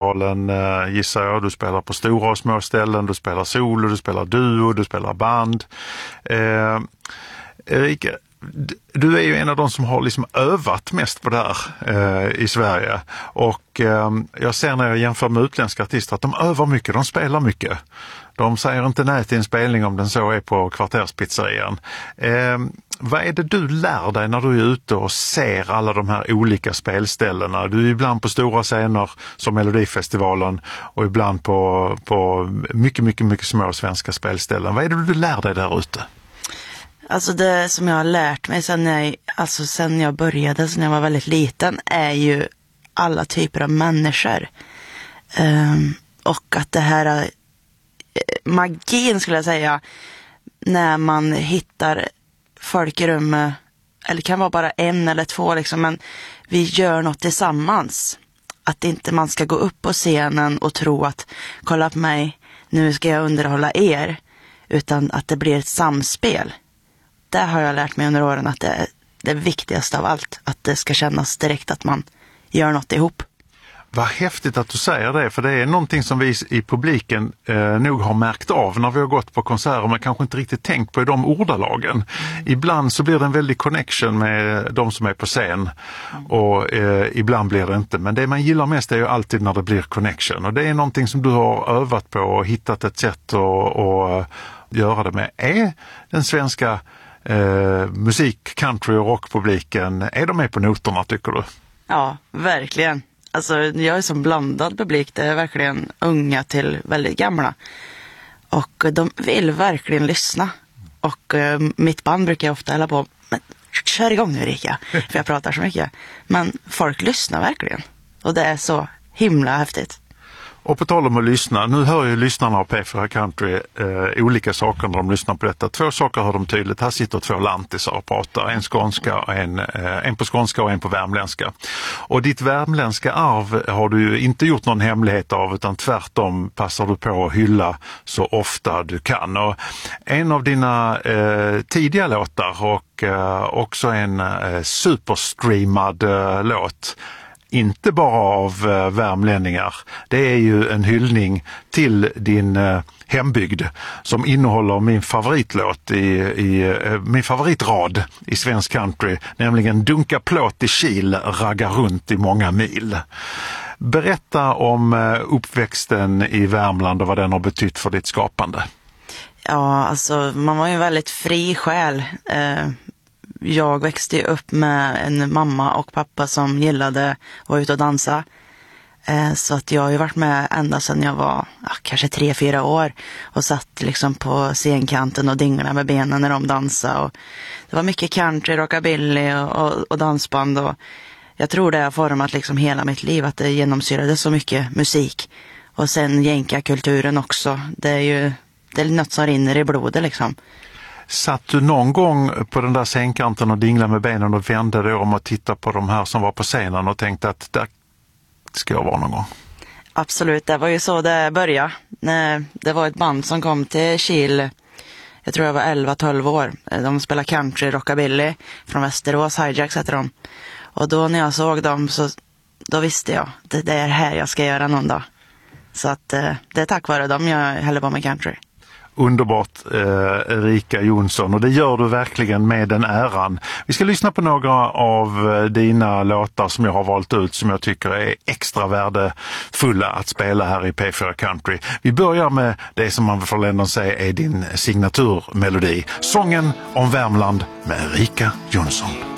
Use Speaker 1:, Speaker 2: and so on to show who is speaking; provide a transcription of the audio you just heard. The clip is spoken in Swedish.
Speaker 1: Melodifestivalen gissar jag. Du spelar på stora och små ställen, du spelar solo, du spelar duo, du spelar band. Erika, du är ju en av de som har liksom övat mest på det här i Sverige. Och jag ser när jag jämför med utländska artister att de övar mycket, de spelar mycket. De säger inte nej till en spelning om den så är på kvarterspizzerian. Vad är det du lär dig när du är ute och ser alla de här olika spelställena? Du är ibland på stora scener som Melodifestivalen och ibland på mycket små svenska spelställen. Vad är det du lär dig där ute?
Speaker 2: Alltså det som jag har lärt mig sen jag började, sen jag var väldigt liten, är ju alla typer av människor. Och att det här magin skulle jag säga, när man hittar folk i rummet, eller kan vara bara en eller två liksom, men vi gör något tillsammans. Att inte man ska gå upp på scenen och tro att kolla på mig, nu ska jag underhålla er, utan att det blir ett samspel. Det har jag lärt mig under åren, att det är det viktigaste av allt. Att det ska kännas direkt att man gör något ihop.
Speaker 1: Vad häftigt att du säger det, för det är någonting som vi i publiken nog har märkt av när vi har gått på konserter, men kanske inte riktigt tänkt på i de ordalagen. Ibland så blir det en väldig connection med de som är på scen och ibland blir det inte. Men det man gillar mest är ju alltid när det blir connection, och det är någonting som du har övat på och hittat ett sätt att göra det med. Är den svenska musik, country och rockpubliken, är de med på noterna tycker du?
Speaker 2: Ja, verkligen. Alltså jag är som blandad publik, det är verkligen unga till väldigt gamla. Och de vill verkligen lyssna. Och mitt band brukar jag ofta hälla på, men kör igång nu Erika, för jag pratar så mycket. Men folk lyssnar verkligen. Och det är så himla häftigt.
Speaker 1: Och på tal om att lyssna, nu hör ju lyssnarna av P4 Country olika saker när de lyssnar på detta. 2 saker hör de tydligt. Här sitter 2 lantisar och pratar. En skånska och en på skånska och en på värmländska. Och ditt värmländska arv har du ju inte gjort någon hemlighet av, utan tvärtom passar du på att hylla så ofta du kan. Och en av dina tidiga låtar och också en superstreamad låt, inte bara av värmlänningar. Det är ju en hyllning till din hembygd som innehåller min favoritlåt min favoritrad i svensk country, nämligen dunka plåt i Kil, ragga runt i många mil. Berätta om uppväxten i Värmland och vad den har betytt för ditt skapande.
Speaker 2: Ja, alltså man var ju en väldigt fri själ. Jag växte ju upp med en mamma och pappa som gillade att vara ute och dansa. Så att jag har ju varit med ända sedan jag var kanske 3-4 år och satt liksom på scenkanten och dinglade med benen när de dansade. Och det var mycket country, rockabilly och dansband. Och jag tror det har format liksom hela mitt liv, att det genomsyrade så mycket musik. Och sen jänkarkulturen också. Det är något som rinner i blodet liksom.
Speaker 1: Satt du någon gång på den där scenkanten och dinglade med benen och vände dig om och tittade på de här som var på scenen och tänkte att där ska jag vara någon gång?
Speaker 2: Absolut, det var ju så det började. Det var ett band som kom till Kil, jag tror jag var 11-12 år. De spelade country, rockabilly från Västerås, Hijacks heter de. Och då när jag såg dem då visste jag, det är här jag ska göra någon dag. Så att det är tack vare dem jag häller på med country.
Speaker 1: Underbart, Erika Jonsson, och det gör du verkligen med den äran. Vi ska lyssna på några av dina låtar som jag har valt ut som jag tycker är extra värdefulla att spela här i P4 Country. Vi börjar med det som man får ändå säga är din signaturmelodi, Sången om Värmland med Erika Jonsson.